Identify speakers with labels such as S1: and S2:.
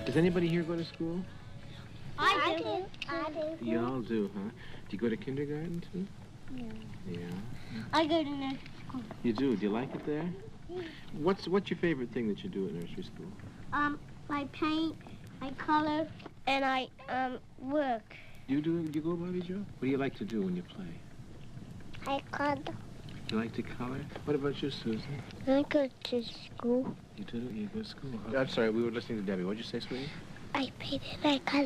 S1: Does anybody here go to school?
S2: I do.
S1: You all do, huh? Do you go to kindergarten, too?
S2: Yeah.
S1: Yeah.
S2: I go to nursery school.
S1: You do? Do you like it there? What's your favorite thing that you do at nursery school?
S2: I paint, I color, and I work.
S1: Do you go, Bobby Joe? What do you like to do when you play?
S2: I color.
S1: You like to color? What about you, Susan?
S2: I go to school.
S1: You do? You go to school? Huh? I'm sorry, we were listening to Debbie. What'd you say, sweetie?
S2: I painted, I color.